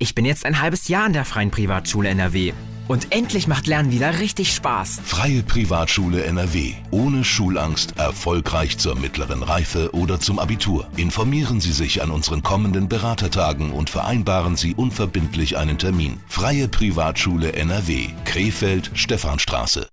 Ich bin jetzt ein halbes Jahr an der Freien Privatschule NRW. Und endlich macht Lernen wieder richtig Spaß. Freie Privatschule NRW. Ohne Schulangst, erfolgreich zur mittleren Reife oder zum Abitur. Informieren Sie sich an unseren kommenden Beratertagen und vereinbaren Sie unverbindlich einen Termin. Freie Privatschule NRW. Krefeld, Stephanstraße.